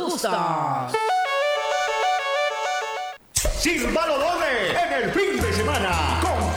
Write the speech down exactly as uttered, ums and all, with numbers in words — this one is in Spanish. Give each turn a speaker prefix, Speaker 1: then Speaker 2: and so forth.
Speaker 1: gustos.
Speaker 2: Sírvalo doble en el fin de semana con